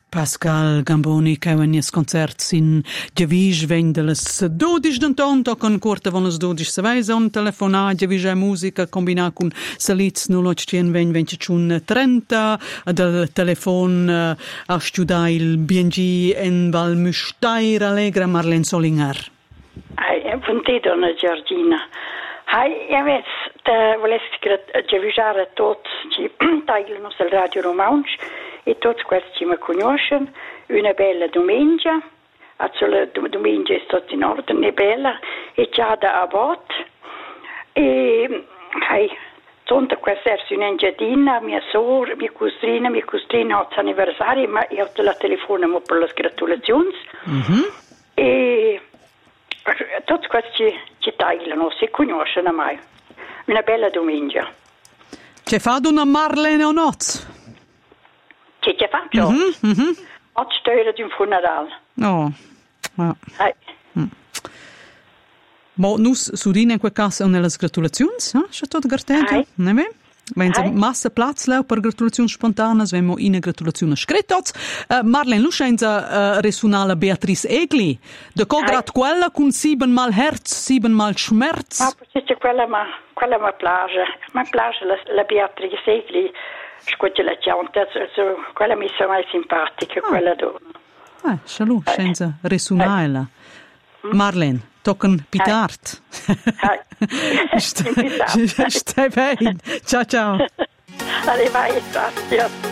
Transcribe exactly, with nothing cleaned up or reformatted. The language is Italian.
Pascal Gamboni che in is concert sin Gevis ven de las dodici d'anton con corta von las dodici savais on telefona Gevis musica combina con salits nullocien ven venticiun trenta del telefon a studiare il B N G en Val Müstair Allegra Marlene Solinger. Ai, buongiorno donna Giorgina. Hai, io ves, volessi avvisare a tutti che tagliano sul Radio Romansch e tutti questi che mi conoscono una bella domenica. La domenica è stata in ordine, bella, e già da abbot. E hai, tutta questa è una giardina, mia sorella, mia cugina, mia cugina ha l'anniversario, ma io te la telefono per le gratulazioni. Mm-hmm. E tutti questi ci tagliano, si conoscono mai. Una bella domenica. C'è fatto una Marlene o no? Che ci faccio? Mm-hmm, mm-hmm. Oggi storia di un funerale. No. Oh. Hai. Mm. Ma nus surina in quel caso nelle gratulazioni, eh? C'è tutto gartento? Ne me? Wenn Sie massa Platz lau per gratulazioni spontanas, wenn mo ine gratulazione scrittots. Uh, Marlene, lu scenza uh, resonala Beatrice Egli. De co grat quella con sieben mal Herz, sieben mal Schmerz. Ma c'è quella ma quella ma plage. Ma plage la, la Beatrice Egli. Scuote la chianta, so, quella mi sa mai simpatica, ah. Quella donna. Eh, scialu, scenza resonala. Marlene, tocken pitart. Stai bene. Ciao ciao. Allez, vai, grazie.